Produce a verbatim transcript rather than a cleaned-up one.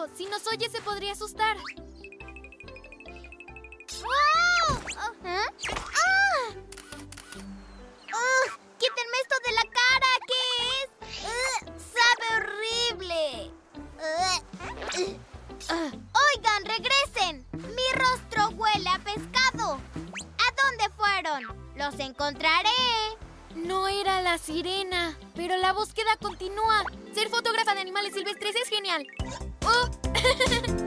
Si nos oye, se podría asustar. ¡Wow! ¿Eh? ¡Ah! ¡Ugh! ¡Quítenme esto de la cara! ¿Qué es? ¡Ugh! ¡Sabe horrible! ¡Ugh! ugh. ¡Oigan, regresen! ¡Mi rostro huele a pescado! ¿A dónde fueron? ¡Los encontraré! No era la sirena, pero la búsqueda continúa. Ser fotógrafa de animales silvestres es genial. ¡Oh!